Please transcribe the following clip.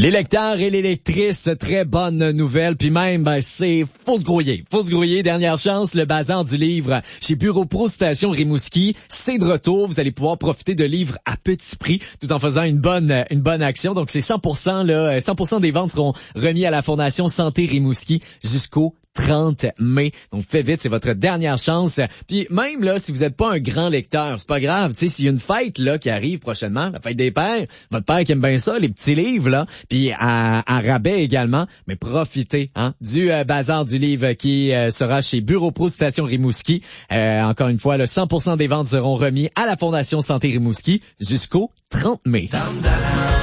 Les lecteurs et les lectrices, très bonne nouvelle. Puis même, faut se grouiller. Dernière chance, le bazar du livre chez Bureau Pro Station Rimouski. C'est de retour. Vous allez pouvoir profiter de livres à petit prix tout en faisant une bonne action. Donc, c'est 100%, 100% des ventes seront remis à la Fondation Santé Rimouski jusqu'au 30 mai. Donc, faites vite, c'est votre dernière chance. Puis même là, si vous n'êtes pas un grand lecteur, c'est pas grave. Tu sais, s'il y a une fête là qui arrive prochainement, la fête des pères, votre père qui aime bien ça, les petits livres là, puis à rabais également, mais profitez du bazar du livre qui sera chez Bureau Pro Station Rimouski. Encore une fois, 100% des ventes seront remis à la Fondation Santé Rimouski jusqu'au 30 mai.